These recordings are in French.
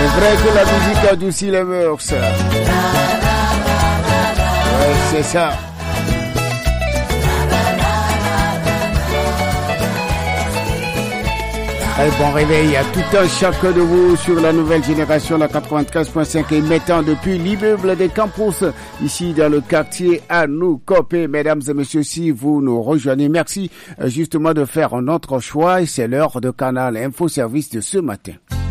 C'est vrai que la musique adoucit les mœurs. Ouais, c'est ça. Et bon réveil à tout un chacun de vous sur la nouvelle génération, la 93.5, émettant depuis l'immeuble des campus, ici dans le quartier Anoukopé. Mesdames et messieurs, si vous nous rejoignez, merci justement de faire notre choix et c'est l'heure de Canal Info Service de ce matin.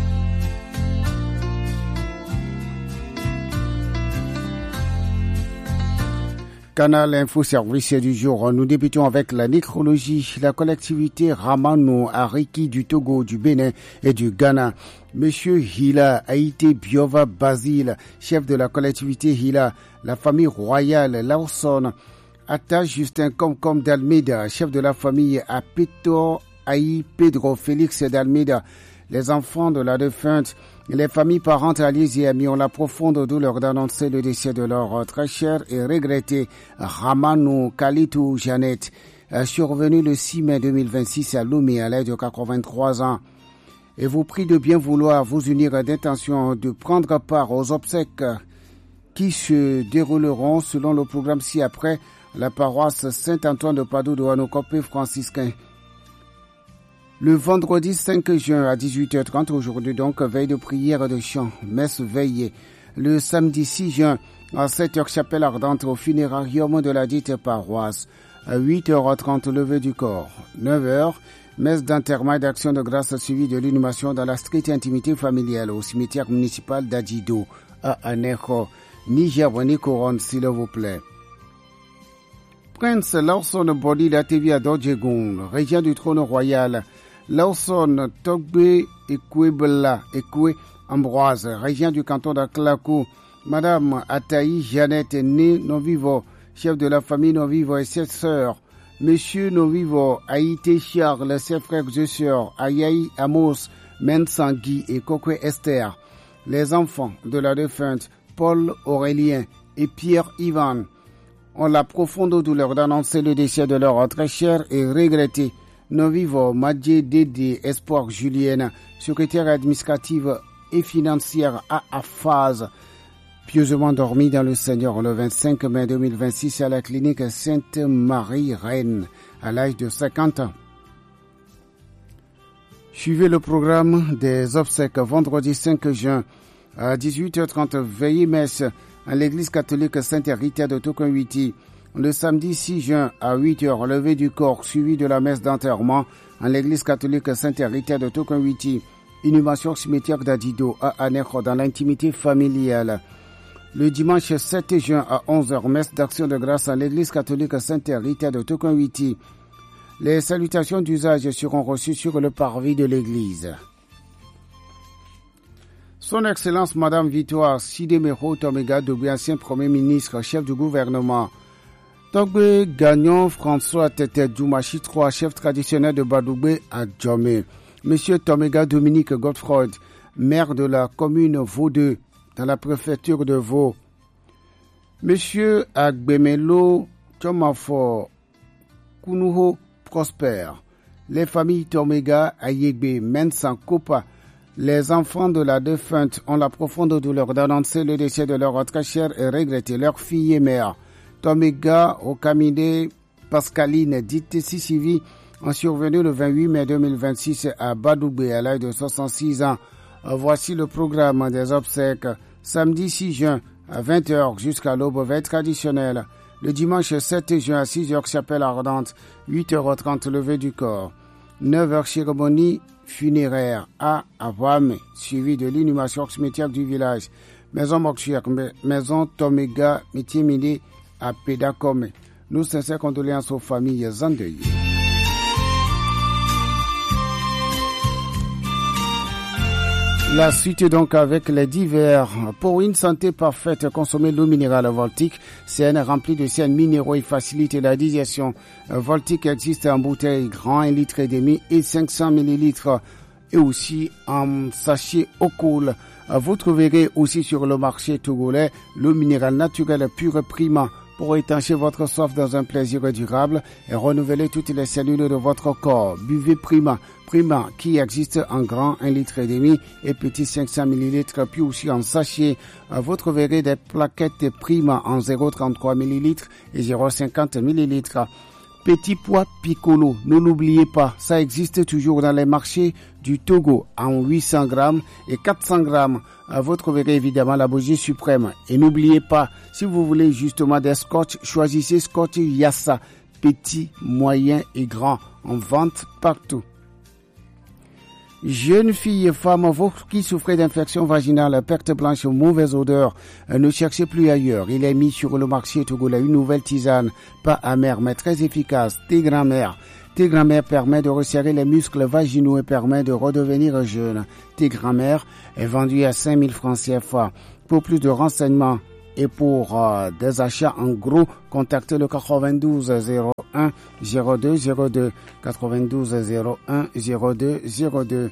Canal Info Service du jour. Nous débutons avec la nécrologie. La collectivité Ramano Ariki du Togo, du Bénin et du Ghana. Monsieur Hila Haïté Biova Basile, chef de la collectivité Hila, la famille royale Lawson, Atta Justin Comcom d'Almeida, chef de la famille Apeto Aï Pedro Félix d'Almeida, les enfants de la défunte, les familles parentes, alliés et amis ont la profonde douleur d'annoncer le décès de leur très cher et regretté Ramano Kalitou Jeannette, survenu le 6 mai 2026 à Lomé à l'âge de 83 ans. Et vous prie de bien vouloir vous unir d'intention de prendre part aux obsèques qui se dérouleront selon le programme ci-après la paroisse Saint-Antoine de Padoue de Anoukopé franciscain. Le vendredi 5 juin à 18h30, aujourd'hui donc, veille de prière de chant, messe veillée. Le samedi 6 juin à 7h, chapelle ardente au funérarium de la dite paroisse. À 8h30, levée du corps. 9h, messe d'enterrement et d'action de grâce suivie de l'inhumation dans la stricte intimité familiale au cimetière municipal d'Adjido, à Anejo. Niger, ni couronne, s'il vous plaît. Prince Lawson Bodi d'Atevi à Dodjegoun, régent du trône royal. Lawson Togbe Ekwebela Ekwe Ambroise, régent du canton d'Aklakou. Madame Ataï Jeannette née Novivo, chef de la famille Novivo et 7 sœurs. Monsieur Novivo, Haïté Charles, ses frères et sœurs, Ayaï Amos, Mensangui et Kokwe Esther. Les enfants de la défunte, Paul Aurélien et Pierre Ivan, ont la profonde douleur d'annoncer le décès de leur très cher et regretté Novivo Madje Dédé Espoir Julienne, secrétaire administrative et financière à Afaz, pieusement dormi dans le Seigneur le 25 mai 2026 à la clinique Sainte-Marie-Reine à l'âge de 50 ans. Suivez le programme des obsèques vendredi 5 juin à 18h30, veillée messe à l'église catholique Sainte-Rita de Tokonwiti. Le samedi 6 juin à 8h, levée du corps suivi de la messe d'enterrement à l'église catholique Sainte-Rita de Tokonwiti. Inhumation au cimetière d'Adido à Anejo dans l'intimité familiale. Le dimanche 7 juin à 11h, messe d'action de grâce à l'église catholique Sainte-Rita de Tokonwiti. Les salutations d'usage seront reçues sur le parvis de l'église. Son Excellence Madame Victoire Sidemero Tomega Dogbe, ancien Premier ministre, chef du gouvernement. Togbe Gagnon François Tete Djoumachi III, chef traditionnel de Badougbe à Djomé. Monsieur Tomega Dominique Godefroy, maire de la commune Vaudeux, dans la préfecture de Vaud. Monsieur Agbemelo Tchomafo Kounuho Prosper. Les familles Tomega Ayegbe Mensan Kopa. Les enfants de la défunte ont la profonde douleur d'annoncer le décès de leur très cher et regretter leur fille et mère. Tomega Okamide Pascaline dite Sisivi ont survenu le 28 mai 2026 à Badougbe à l'âge de 66 ans. Voici le programme des obsèques. Samedi 6 juin à 20h jusqu'à l'aube veille traditionnelle. Le dimanche 7 juin à 6h, chapelle ardente. 8h30, levée du corps. 9h, cérémonie funéraire à Avame, suivi de l'inhumation au cimetière du village. Maison mortuaire, maison Tomega, Mitiemide à Pédakome. Nos sincères condoléances aux familles endeuillées. La suite donc avec les divers. Pour une santé parfaite, consommer l'eau minérale Voltic. CN remplie de CN minéraux et facilite la digestion. Voltic existe en bouteille grand 1,5 litre et 500 millilitres et aussi en sachet eau cool. Vous trouverez aussi sur le marché togolais l'eau minérale naturelle pure Prima pour étancher votre soif dans un plaisir durable et renouveler toutes les cellules de votre corps. Buvez Prima. Prima qui existe en grand 1,5 litre et petit 500 ml, puis aussi en sachet. Vous trouverez des plaquettes Prima en 0,33 ml et 0,50 ml. Petit pois piccolo, ne l'oubliez pas, ça existe toujours dans les marchés du Togo en 800 grammes et 400 grammes. Vous trouverez évidemment la bougie suprême. Et n'oubliez pas, si vous voulez justement des scotch, choisissez Scotch Yassa, petit, moyen et grand, en vente partout. Jeunes filles et femmes, vous qui souffrez d'infection vaginale, perte blanche, mauvaise odeur, ne cherchez plus ailleurs. Il est mis sur le marché togolais une nouvelle tisane, pas amère mais très efficace, thé grand-mère. Thé grand-mère permet de resserrer les muscles vaginaux et permet de redevenir jeune. Thé grand-mère est vendu à 5 000 francs CFA. Pour plus de renseignements et pour des achats en gros, contactez le 92 01 02 02 92 01 02 02.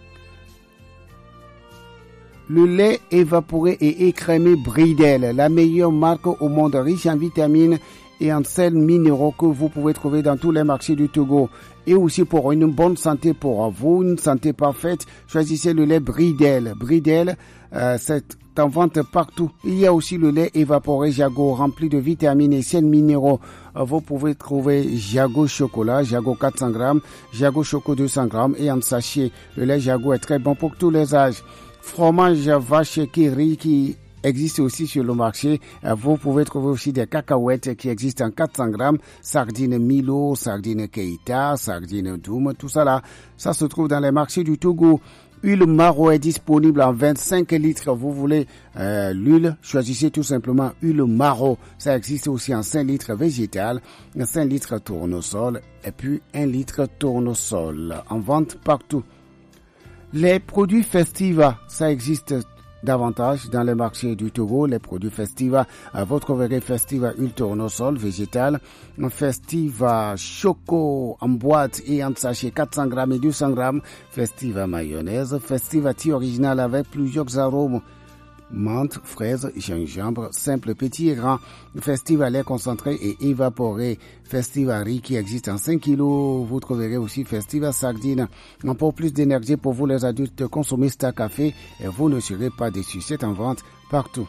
Le lait évaporé et écrémé Bridel, la meilleure marque au monde, riche en vitamines et en sels minéraux que vous pouvez trouver dans tous les marchés du Togo. Et aussi pour une bonne santé pour vous, une santé parfaite, choisissez le lait Bridel. Bridel, c'est en vente partout. Il y a aussi le lait évaporé Jago rempli de vitamines et sels minéraux. Vous pouvez trouver Jago chocolat, Jago 400 grammes, Jago choco 200 grammes et en sachet. Le lait Jago est très bon pour tous les âges. Fromage vache Kiri qui existe aussi sur le marché. Vous pouvez trouver aussi des cacahuètes qui existent en 400 grammes, sardines Milo, sardines Keita, sardines Doum, tout ça là, ça se trouve dans les marchés du Togo. Huile Maro est disponible en 25 litres. Vous voulez l'huile, choisissez tout simplement huile Maro. Ça existe aussi en 5 litres végétal, 5 litres tournesol et puis 1 litre tournesol. En vente partout. Les produits Festiva, ça existe davantage dans les marchés du Togo. Les produits Festiva, vous trouverez Festiva huile tournesol végétal, Festiva choco en boîte et en sachet 400 grammes et 200 grammes, Festiva mayonnaise, Festiva thé original avec plusieurs arômes, menthe, fraise, gingembre, simple, petit et grand, Festiva lait concentré et évaporé, Festiva riz qui existe en 5 kg. Vous trouverez aussi Festiva sardine. Pour plus d'énergie pour vous les adultes, consommez Star Café et vous ne serez pas déçus. C'est en vente partout.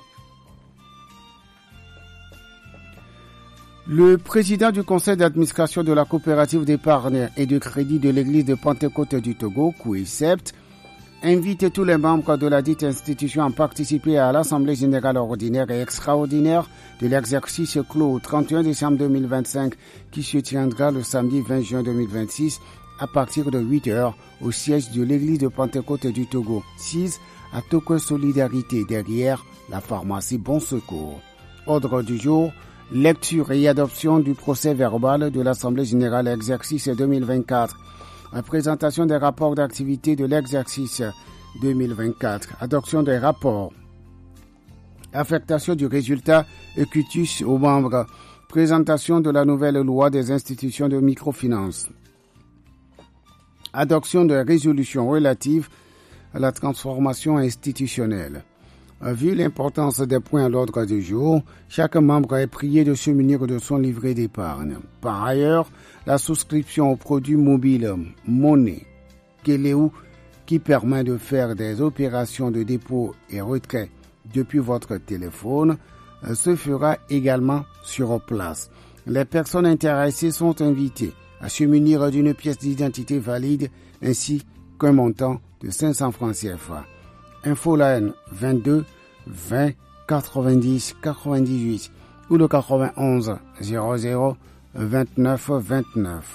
Le président du conseil d'administration de la coopérative d'épargne et de crédit de l'église de Pentecôte du Togo, Kouisept, invite tous les membres de la dite institution à participer à l'Assemblée générale ordinaire et extraordinaire de l'exercice clos au 31 décembre 2025 qui se tiendra le samedi 20 juin 2026 à partir de 8 heures au siège de l'église de Pentecôte du Togo, 6 à Toko Solidarité derrière la pharmacie Bon Secours. Ordre du jour, lecture et adoption du procès verbal de l'Assemblée générale exercice 2024. La présentation des rapports d'activité de l'exercice 2024. Adoption des rapports. Affectation du résultat équitus aux membres. Présentation de la nouvelle loi des institutions de microfinance. Adoption de résolutions relatives à la transformation institutionnelle. Vu l'importance des points à l'ordre du jour, chaque membre est prié de se munir de son livret d'épargne. Par ailleurs, la souscription au produit mobile Monnaie Keleu qui permet de faire des opérations de dépôt et retrait depuis votre téléphone se fera également sur place. Les personnes intéressées sont invitées à se munir d'une pièce d'identité valide ainsi qu'un montant de 500 francs CFA. Infoline 22 20 90 98 ou le 91 00 29 29.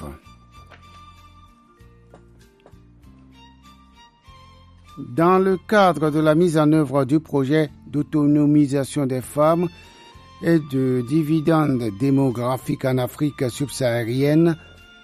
Dans le cadre de la mise en œuvre du projet d'autonomisation des femmes et de dividendes démographiques en Afrique subsaharienne,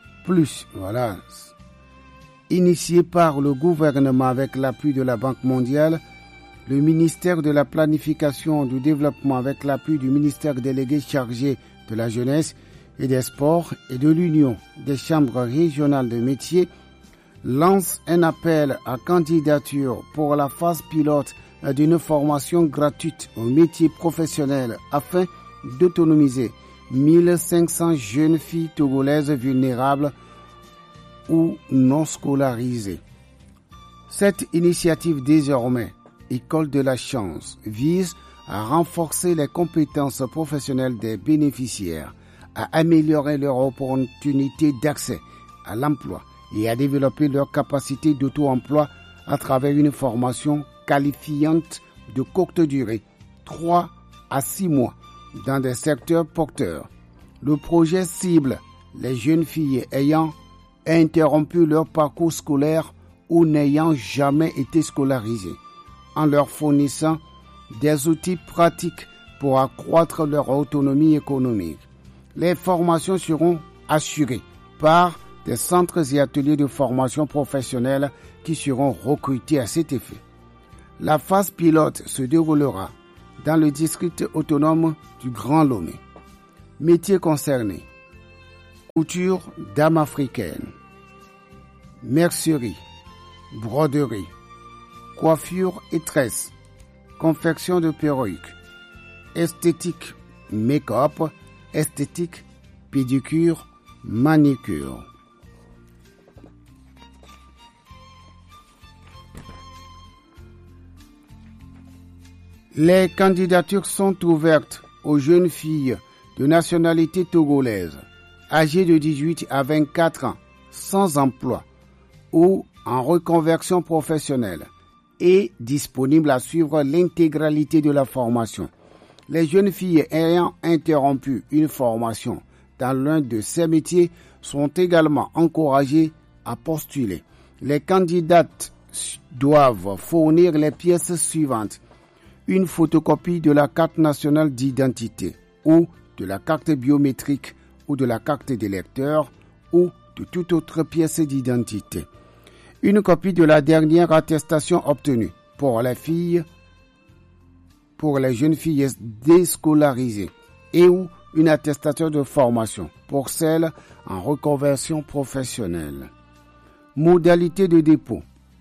initié par le gouvernement avec l'appui de la Banque mondiale, le ministère de la Planification du Développement avec l'appui du ministère délégué chargé de la jeunesse et des sports et de l'Union des chambres régionales de métiers lance un appel à candidature pour la phase pilote d'une formation gratuite aux métiers professionnels afin d'autonomiser 1500 jeunes filles togolaises vulnérables ou non scolarisées. Cette initiative désormais, École de la chance, vise à renforcer les compétences professionnelles des bénéficiaires, à améliorer leurs opportunités d'accès à l'emploi et à développer leur capacité d'auto-emploi à travers une formation qualifiante de courte durée, 3 à 6 mois, dans des secteurs porteurs. Le projet cible les jeunes filles ayant interrompu leur parcours scolaire ou n'ayant jamais été scolarisées, en leur fournissant des outils pratiques pour accroître leur autonomie économique. Les formations seront assurées par des centres et ateliers de formation professionnelle qui seront recrutés à cet effet. La phase pilote se déroulera dans le district autonome du Grand Lomé. Métiers concernés: couture dames africaines, mercerie, broderie, coiffure et tresse, confection de perruques, esthétique, make-up, esthétique, pédicure, manicure. Les candidatures sont ouvertes aux jeunes filles de nationalité togolaise, âgées de 18 à 24 ans, sans emploi ou en reconversion professionnelle et disponibles à suivre l'intégralité de la formation. Les jeunes filles ayant interrompu une formation dans l'un de ces métiers sont également encouragées à postuler. Les candidates doivent fournir les pièces suivantes: une photocopie de la carte nationale d'identité ou de la carte biométrique ou de la carte d'électeur ou de toute autre pièce d'identité, une copie de la dernière attestation obtenue pour les jeunes filles déscolarisées et ou une attestation de formation pour celles en reconversion professionnelle. Modalité de dépôt.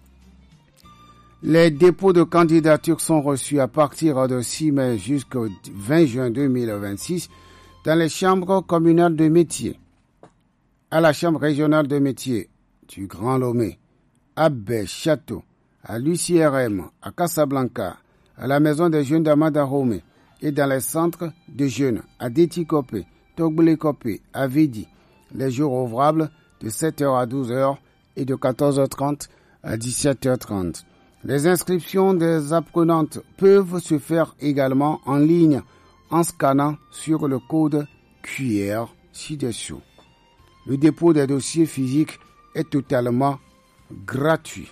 Les dépôts de candidature sont reçus à partir de 6 mai jusqu'au 20 juin 2026 dans les chambres communales de métiers, à la chambre régionale de métiers du Grand Lomé, à Baie-Château, à l'UCRM, à Casablanca, à la maison des jeunes d'Amadahomé et dans les centres de jeunes à Détikopé, Togboulé-Kopé, à Védi, les jours ouvrables de 7h à 12h et de 14h30 à 17h30. Les inscriptions des apprenantes peuvent se faire également en ligne en scannant sur le code QR ci-dessous. Le dépôt des dossiers physiques est totalement gratuit.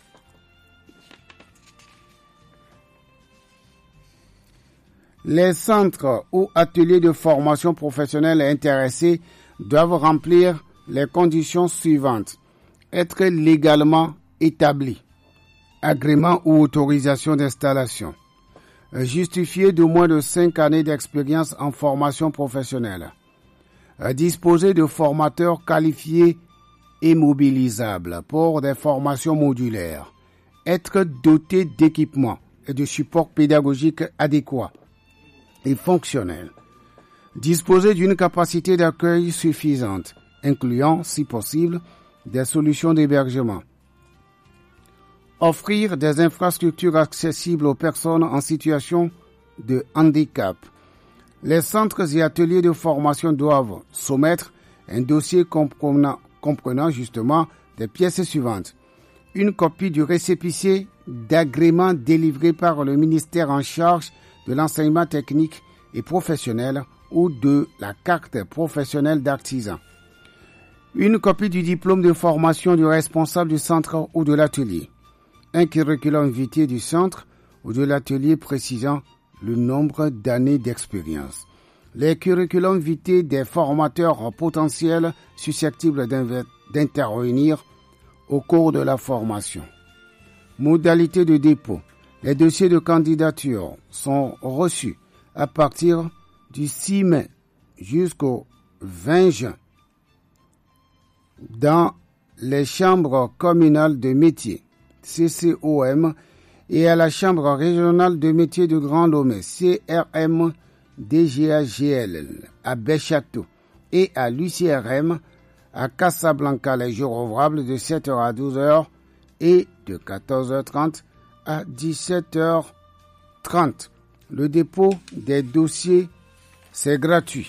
Les centres ou ateliers de formation professionnelle intéressés doivent remplir les conditions suivantes: être légalement établis, agrément ou autorisation d'installation, justifier de moins de 5 années d'expérience en formation professionnelle, disposer de formateurs qualifiés et mobilisables pour des formations modulaires, être doté d'équipements et de supports pédagogiques adéquats et fonctionnels, disposer d'une capacité d'accueil suffisante, incluant, si possible, des solutions d'hébergement, offrir des infrastructures accessibles aux personnes en situation de handicap. Les centres et ateliers de formation doivent soumettre un dossier comprenant justement des pièces suivantes: une copie du récépissé d'agrément délivré par le ministère en charge de l'enseignement technique et professionnel ou de la carte professionnelle d'artisan, une copie du diplôme de formation du responsable du centre ou de l'atelier, un curriculum vitae du centre ou de l'atelier précisant le nombre d'années d'expérience, les curriculums vitae des formateurs potentiels susceptibles d'intervenir au cours de la formation. Modalité de dépôt. Les dossiers de candidature sont reçus à partir du 6 mai jusqu'au 20 juin dans les chambres communales de métiers, CCOM, et à la chambre régionale de métiers de Grand Lomé, CRM, DGAGL à Béchatou et à l'UCRM à Casablanca les jours ouvrables de 7h à 12h et de 14h30 à 17h30. Le dépôt des dossiers, c'est gratuit.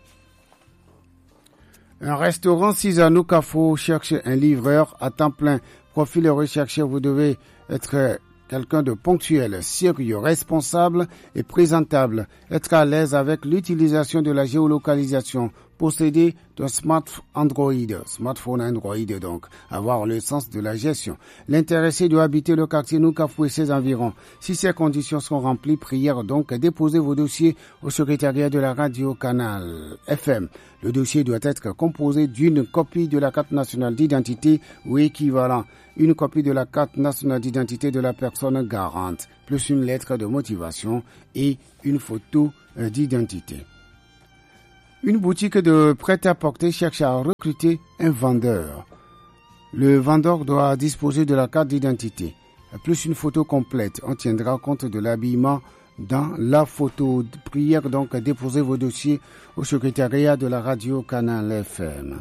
Un restaurant Cisano Cafo cherche un livreur à temps plein. Profil recherché, vous devez être quelqu'un de ponctuel, sérieux, responsable et présentable. Être à l'aise avec l'utilisation de la géolocalisation. Posséder d'un smartphone Android donc. Avoir le sens de la gestion. L'intéressé doit habiter le quartier Noukafou et ses environs. Si ces conditions sont remplies, prière donc, déposez vos dossiers au secrétariat de la radio Canal FM. Le dossier doit être composé d'une copie de la carte nationale d'identité ou équivalent, une copie de la carte nationale d'identité de la personne garante, plus une lettre de motivation et une photo d'identité. Une boutique de prêt-à-porter cherche à recruter un vendeur. Le vendeur doit disposer de la carte d'identité, plus une photo complète. On tiendra compte de l'habillement dans la photo. Prière donc, déposez vos dossiers au secrétariat de la radio Canal FM.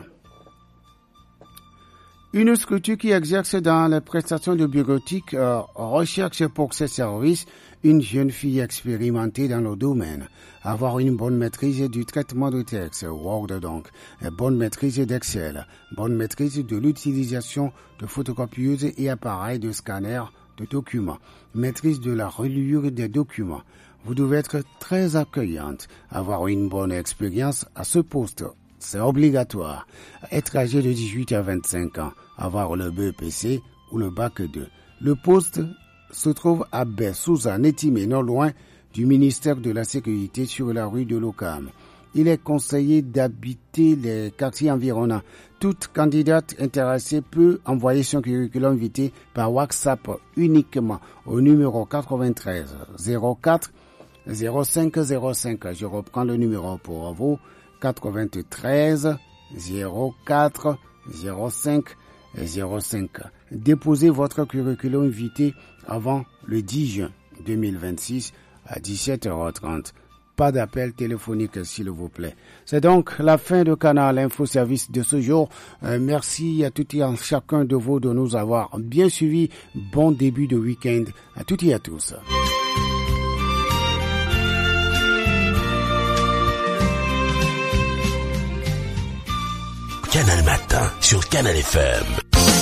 Une structure qui exerce dans les prestations de bureautique recherche pour ses services une jeune fille expérimentée dans le domaine. Avoir une bonne maîtrise du traitement de texte, Word donc, bonne maîtrise d'Excel, bonne maîtrise de l'utilisation de photocopieuses et appareils de scanner de documents, maîtrise de la reliure des documents. Vous devez être très accueillante, avoir une bonne expérience à ce poste. C'est obligatoire. Être âgé de 18 à 25 ans, avoir le BEPC ou le Bac 2. Le poste se trouve à Bessouza, Nétimé, non loin du ministère de la Sécurité sur la rue de l'Ocam. Il est conseillé d'habiter les quartiers environnants. Toute candidate intéressée peut envoyer son curriculum vitae par WhatsApp uniquement au numéro 93 04 05 05. Je reprends le numéro pour vous. 93 04 05 05. Déposez votre curriculum vitae avant le 10 juin 2026 à 17h30. Pas d'appel téléphonique s'il vous plaît. C'est donc la fin de Canal Info Service de ce jour. Merci à toutes et à chacun de vous de nous avoir bien suivis. Bon début de week-end à toutes et à tous. Canal Matin sur Canal FM.